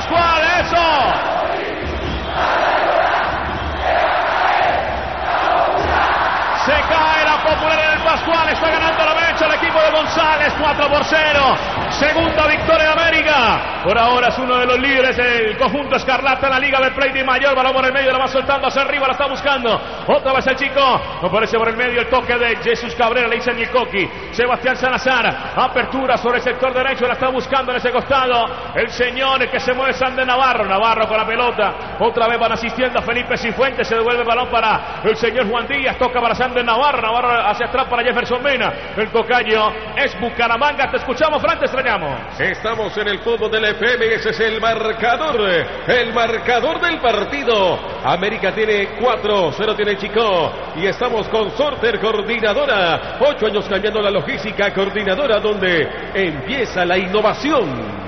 Pascual, eso. Se cae la Popular en el Pascual, está ganando la mecha el equipo de González, 4-0. Segunda victoria de América. Por ahora es uno de los líderes del conjunto escarlata en la Liga Betplay de Mayor. Balón por el medio, la va soltando hacia arriba, la está buscando. Otra vez el chico, aparece por el medio el toque de Jesús Cabrera, le dice el Coqui. Sebastián Salazar, apertura sobre el sector derecho, la está buscando en ese costado. El señor que se mueve, Sander Navarro. Navarro con la pelota. Otra vez van asistiendo a Felipe Cifuentes. Se devuelve el balón para el señor Juan Díaz. Toca para Sander Navarro. Navarro hacia atrás para Jefferson Mena. El tocayo es Bucaramanga. Te escuchamos, Fran, te extrañamos. Estamos en el fútbol del FM. Ese es el marcador del partido. América tiene 4-0, tiene Chico. Y estamos con Sorter, coordinadora. 8 años cambiando la logística, coordinadora, donde empieza la innovación.